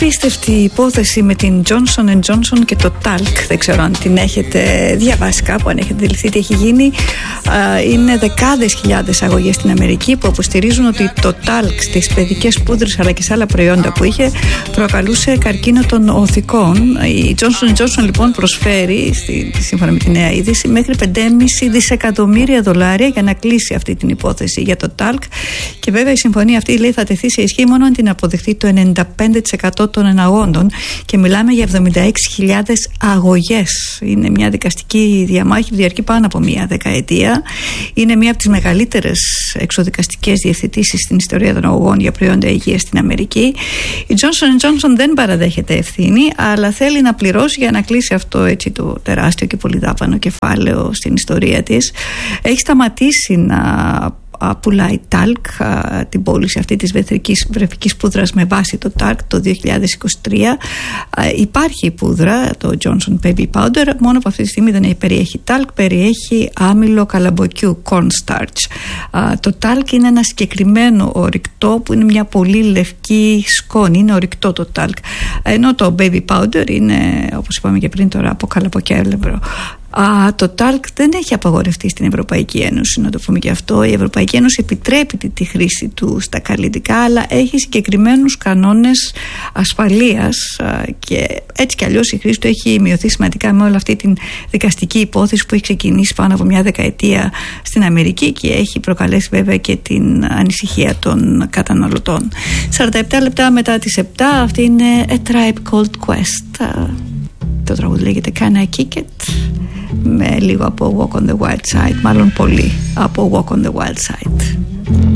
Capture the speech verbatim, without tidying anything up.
απίστευτη υπόθεση με την Johnson εντ Johnson και το τάλκ. Δεν ξέρω αν την έχετε διαβάσει κάπου, αν έχετε αντιληφθεί τι έχει γίνει. Είναι δεκάδες χιλιάδες αγωγές στην Αμερική που αποστηρίζουν ότι το τάλκ στις παιδικές πούδρες αλλά και σε άλλα προϊόντα που είχε προκαλούσε καρκίνο των οθικών. Η Johnson εντ Johnson λοιπόν προσφέρει, σύμφωνα με τη νέα είδηση, μέχρι πέντε κόμμα πέντε δισεκατομμύρια δολάρια για να κλείσει αυτή την υπόθεση για το τάλκ. Και βέβαια η συμφωνία αυτή, λέει, θα τεθεί σε ισχύ μόνο αν την αποδεχτεί το ενενήντα πέντε τοις εκατό των εναγόντων, και μιλάμε για εβδομήντα έξι χιλιάδες αγωγές. Είναι μια δικαστική διαμάχη που διαρκεί πάνω από μια δεκαετία. Είναι μια από τις μεγαλύτερες εξοδικαστικές διευθετήσεις στην ιστορία των αγωγών για προϊόντα υγείας στην Αμερική. Η Johnson εντ Johnson δεν παραδέχεται ευθύνη, αλλά θέλει να πληρώσει για να κλείσει αυτό, έτσι, το τεράστιο και πολυδάπανο κεφάλαιο στην ιστορία της. Έχει σταματήσει να πουλάει τάλκ, την πώληση αυτή της βρεφικής πούδρας με βάση το τάλκ το δύο χιλιάδες είκοσι τρία. Υπάρχει η πούδρα, το Johnson Baby Powder, μόνο που αυτή τη στιγμή δεν περιέχει τάλκ, περιέχει άμυλο καλαμποκιού, cornstarch. Το τάλκ είναι ένα συγκεκριμένο ορυκτό που είναι μια πολύ λευκή σκόνη, είναι ορυκτό το τάλκ, ενώ το Baby Powder είναι, όπως είπαμε και πριν, τώρα από καλαμποκιέλευρο. Α, το τάλκ δεν έχει απαγορευτεί στην Ευρωπαϊκή Ένωση, να το πούμε και αυτό. Η Ευρωπαϊκή Ένωση επιτρέπει τη, τη χρήση του στα καλλιτικά, αλλά έχει συγκεκριμένους κανόνες ασφαλείας, α, και έτσι κι αλλιώς η χρήση του έχει μειωθεί σημαντικά με όλη αυτή την δικαστική υπόθεση που έχει ξεκινήσει πάνω από μια δεκαετία στην Αμερική και έχει προκαλέσει βέβαια και την ανησυχία των καταναλωτών. σαράντα επτά λεπτά μετά τις επτά, αυτή είναι A Tribe Called Quest. Το τραγούδι λέγεται Can I Kick It, με λίγο από Walk on the Wild Side, μάλλον πολύ από Walk on the Wild Side.